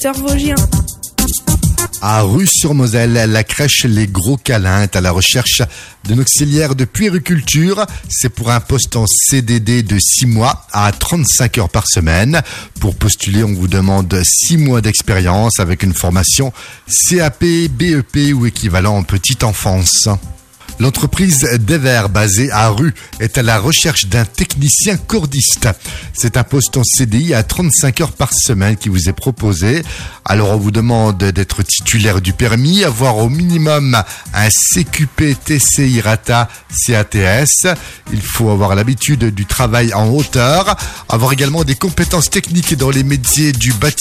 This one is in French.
secteur vosgien. À Rue-sur-Moselle, la crèche Les Gros Câlins est à la recherche d'un auxiliaire de puériculture. C'est pour un poste en CDD de 6 mois à 35 heures par semaine. Pour postuler, on vous demande 6 mois d'expérience avec une formation CAP, BEP ou équivalent en petite enfance. L'entreprise Dever, basée à Rue, est à la recherche d'un technicien cordiste. C'est un poste en CDI à 35 heures par semaine qui vous est proposé. Alors on vous demande d'être titulaire du permis, avoir au minimum un CQP TCI Rata CATS. Il faut avoir l'habitude du travail en hauteur, avoir également des compétences techniques dans les métiers du bâtiment